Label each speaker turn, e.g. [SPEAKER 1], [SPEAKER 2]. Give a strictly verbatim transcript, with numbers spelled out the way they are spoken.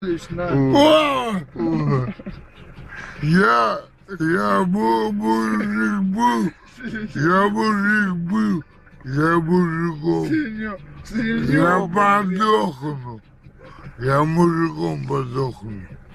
[SPEAKER 1] будешь, на.
[SPEAKER 2] О! Я, я был, мужик был, я мужик был, я мужиком,
[SPEAKER 1] Сырьё,
[SPEAKER 2] я
[SPEAKER 1] сырьё,
[SPEAKER 2] подохну, я мужиком подохну.